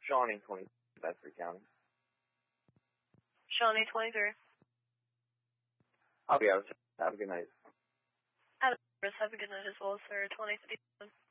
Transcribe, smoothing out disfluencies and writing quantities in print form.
Shawnee, 20, Bedford County. Shawnee, 23. I'll be out. Have a good night. Have a good night as well, sir. 2057.